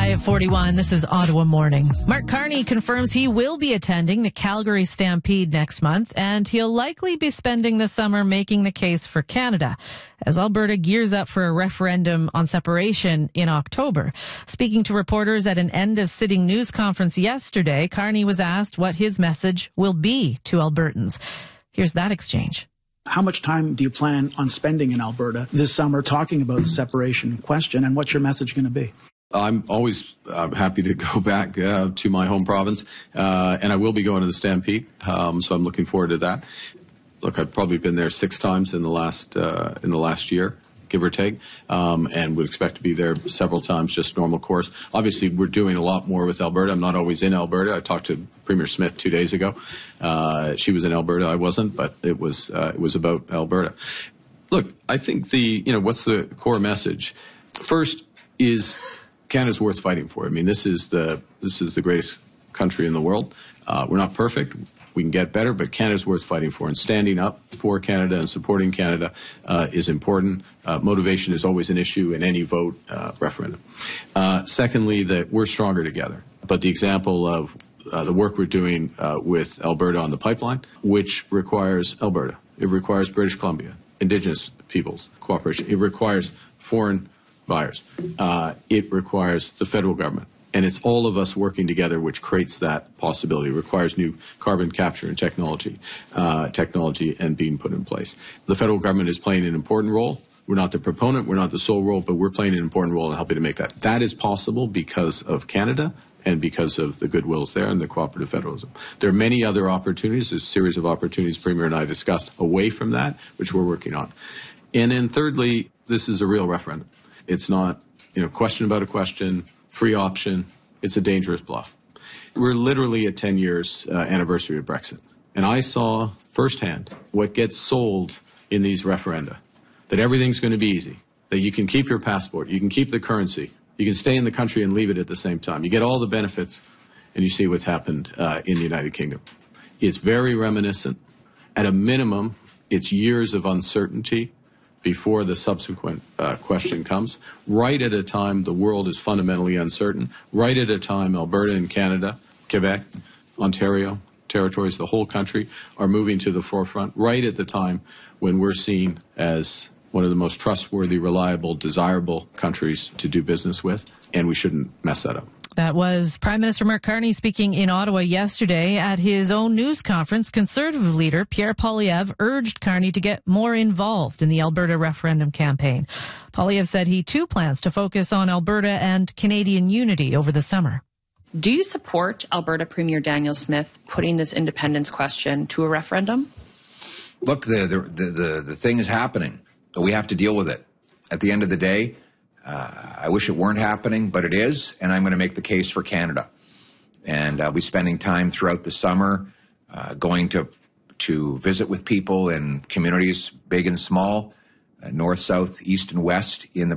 5:41, this is Ottawa Morning. Mark Carney confirms he will be attending the Calgary Stampede next month, and he'll likely be spending the summer making the case for Canada as Alberta gears up for a referendum on separation in October. Speaking to reporters at an end-of-sitting news conference yesterday, Carney was asked what his message will be to Albertans. Here's that exchange. How much time do you plan on spending in Alberta this summer talking about the separation question, and what's your message going to be? I'm always happy to go back to my home province, and I will be going to the Stampede, so I'm looking forward to that. Look, I've probably been there 6 times in the last year, give or take, and would expect to be there several times, just normal course. Obviously, we're doing a lot more with Alberta. I'm not always in Alberta. I talked to Premier Smith 2 days ago. She was in Alberta. I wasn't, but it was about Alberta. Look, I think what's the core message? First is Canada's worth fighting for. I mean, this is the greatest country in the world. We're not perfect. We can get better, but Canada's worth fighting for, and standing up for Canada and supporting Canada is important. Motivation is always an issue in any vote referendum. Secondly, that we're stronger together. But the example of the work we're doing with Alberta on the pipeline, which requires Alberta, it requires British Columbia, Indigenous peoples cooperation, it requires foreign buyers, it requires the federal government. And it's all of us working together which creates that possibility. It requires new carbon capture and technology and being put in place. The federal government is playing an important role. We're not the proponent, we're not the sole role, but we're playing an important role in helping to make that. That is possible because of Canada and because of the goodwills there and the cooperative federalism. There are many other opportunities, a series of opportunities Premier and I discussed away from that, which we're working on. And then thirdly, this is a real referendum. It's not, question about a question, free option. It's a dangerous bluff. We're literally at 10 years anniversary of Brexit. And I saw firsthand what gets sold in these referenda, that everything's going to be easy, that you can keep your passport, you can keep the currency, you can stay in the country and leave it at the same time. You get all the benefits, and you see what's happened in the United Kingdom. It's very reminiscent. At a minimum, it's years of uncertainty before the subsequent question comes, right at a time the world is fundamentally uncertain, right at a time Alberta and Canada, Quebec, Ontario, territories, the whole country are moving to the forefront, right at the time when we're seen as one of the most trustworthy, reliable, desirable countries to do business with, and we shouldn't mess that up. That was Prime Minister Mark Carney speaking in Ottawa yesterday at his own news conference. Conservative leader Pierre Poilievre urged Carney to get more involved in the Alberta referendum campaign. Poilievre said he too plans to focus on Alberta and Canadian unity over the summer. Do you support Alberta Premier Daniel Smith putting this independence question to a referendum? Look, the thing is happening. We have to deal with it. At the end of the day, I wish it weren't happening, but it is, and I'm going to make the case for Canada. And I'll be spending time throughout the summer going to visit with people in communities, big and small, north, south, east, and west in the